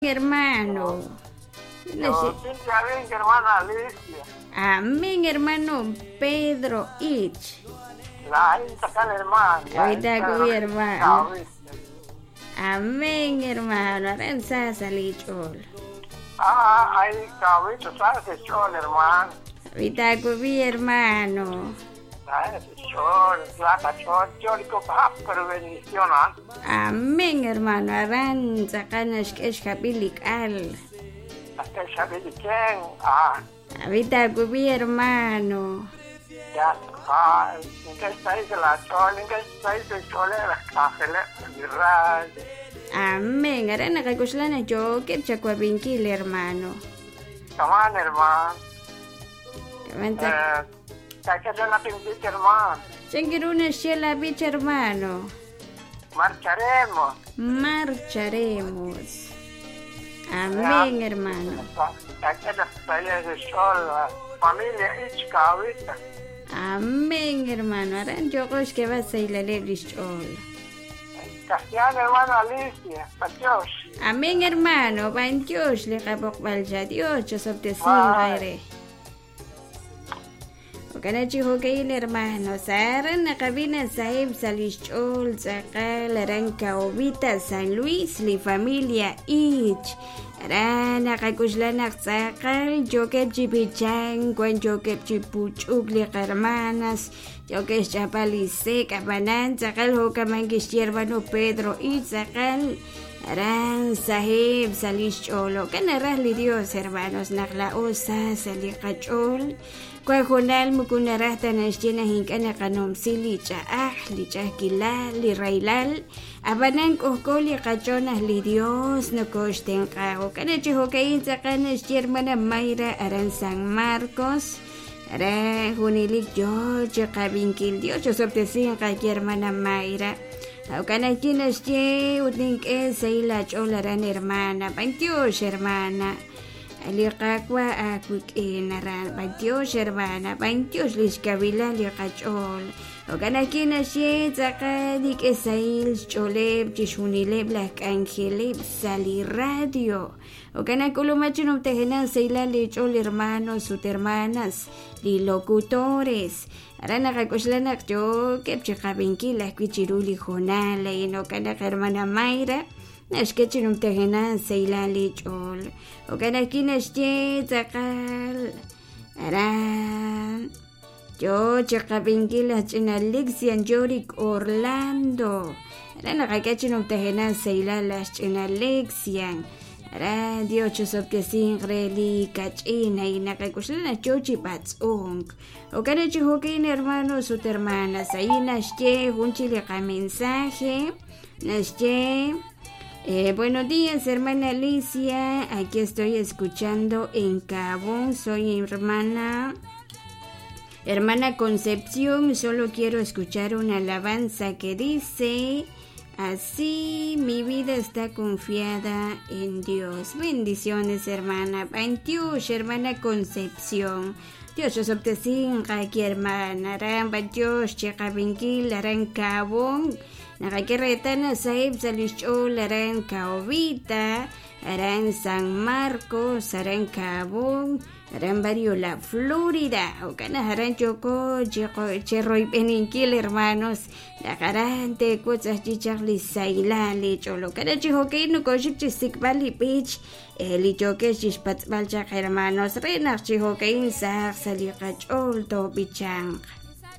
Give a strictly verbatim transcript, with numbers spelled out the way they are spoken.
hermano. Yo, ya ven, hermana Alicia. Amén, hermano Pedro Ich. La hija acá, hermana. Ahorita con mi hermano. Amén, hermano. Aranza salichol. Ah, ahí cabrito, ¿sabes qué chol, hermano? Ahorita con mi hermano. ¿Sabes qué chol? Plata chol, chol, copa, pero bendición, ¿ah? Amén, hermano. Aranza canas que es capilic al. Hasta el saber quién, ah, Ahorita con mi hermano. ya, ah, ¿en qué estáis de la chol? ¿En qué estáis de chol? La cajela, mi radio. Amén. Arana kakuslana yo que chacuabinkil, hermano. Camán, hermano. Kamanta. Eh, ¿qué es la pinta, hermano? Changiruna shela bich, hermano. Marcharemos. Marcharemos. Amén, hermano. Aquellas peleas de sol, la familia Ichka ahorita. Amén, hermano. Aran yo que vas a ir a lebrishol. Castellano, hermano Alicia, adiós. Amén, hermano. Van Dios le capok balja. Dios, yo sobte sin Bye. gaire. Okanachi hokail, hermano. Saran na cabina sahib salishol. Sakal, aranca ovita San Luis, li familia Ich. Arana kakuslanak sakal. Joket chipichang. Kwan joket chipuchuk li hermanas. Joket chapalice kapanan. Sakal hokamangis hermano Pedro Ich. Sakal. Aran sahib salishol. Kanarah li Dios, hermanos. Nakla osa salikachol. Kwa hunal mukunarah tanasjena hinkana kanom silicha ah licha kilal li railal abanan kohkoli kachonas li Dios no kosten kao kana chihokain sa kanas hermana Mayra aran San Marcos aran hunilik George kabinkil Dios sobtesin ka hermana Mayra au kana chinas che utink es ila cholaran hermana pantios hermana Alikakwa akwik inaran Bantios hermana Bantios liskabila likachol Oganakina she Zakadik esail Choleb Chishunileb Lak Angeleb Sali radio Oganakulumachinum tejenan Seila lichol hermanos Sut hermanas Li locutores Arana kakuslanak yo Kepchikabinki Lakwichiruli jonala Inokanak hermana Mayra Nashkechinum tejenan Seila lichol Oganakina she Zakal Aran Yo chakabingila china Lexian Jorik Orlando Arana kakachinum tejenan Seila las china Lexian Radio chosopkesin reli kachina inakakuslana chochi patzong Okanachi hokin hermanos sut hermanas ahí nashke junchile ka mensaje nashke Eh, buenos días, hermana Alicia. Aquí estoy escuchando en Cabón. Soy hermana hermana Concepción. Solo quiero escuchar una alabanza que dice así: mi vida está confiada en Dios. Bendiciones, hermana. Bantiush, hermana Concepción. Dios os obtesin aquí, hermana. Aran Bantiush, Chekabingil, Aran Cabón. Nakakiretana sahib salishol aran Caovita, aran San Marcos, aran Cabón, aran Barrio La Florida, okana aran Choco, Cherroy Peninkil, hermanos, nakarante cosas chicharli sailali cholo, kana chihoke no koship chisik bali beach, eli choque chispats balchak hermanos, renak chihoke insak salikachol to bichang.